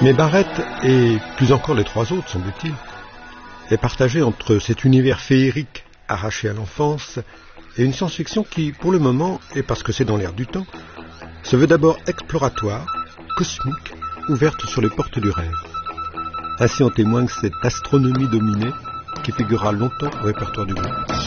Mais Barrett, et plus encore les trois autres, semble-t-il, est partagé entre cet univers féerique arraché à l'enfance et une science-fiction qui, pour le moment, et parce que c'est dans l'air du temps, se veut d'abord exploratoire, cosmique, ouverte sur les portes du rêve. Ainsi en témoigne cette astronomie dominée qui figurera longtemps au répertoire du groupe.